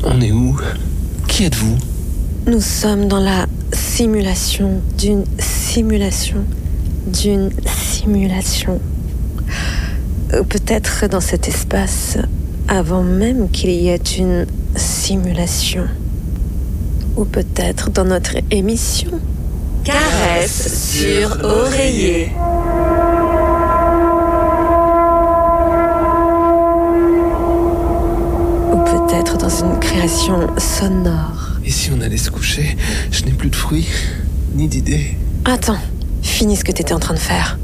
On est où? Qui êtes-vous? Nous sommes dans la simulation d'une simulation d'une simulation. Ou peut-être dans cet espace avant même qu'il y ait une simulation. Ou peut-être dans notre émission. Caresse sur oreiller. Ou peut-être dans une création sonore. Et si on allait se coucher? Je n'ai plus de fruits, ni d'idées. Attends, finis ce que t'étais en train de faire.